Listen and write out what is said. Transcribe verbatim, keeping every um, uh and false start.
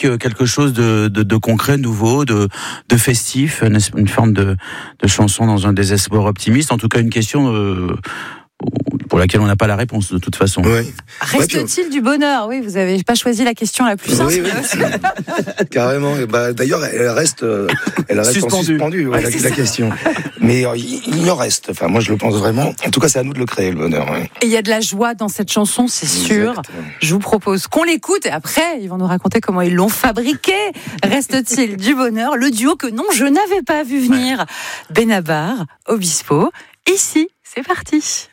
musique quelque chose de, de, de concret, nouveau, de, de festif, une, une forme de, de chanson dans un désespoir optimiste. En tout cas, une question euh, pour laquelle on n'a pas la réponse de toute façon. Oui. Reste-t-il du bonheur? Oui, vous n'avez pas choisi la question la plus simple. Oui, oui. Carrément. Bah, d'ailleurs, elle reste, elle reste suspendue, suspendue ouais, ouais, la, c'est la ça. question. Mais euh, il, il en reste. Enfin, moi, je le pense vraiment. En tout cas, c'est à nous de le créer, le bonheur. Ouais. Et il y a de la joie dans cette chanson, c'est sûr. Exactement. Je vous propose qu'on l'écoute et après, ils vont nous raconter comment ils l'ont fabriqué. Reste-t-il du bonheur? Le duo que non, je n'avais pas vu venir. Benabar, Obispo. Ici, c'est parti.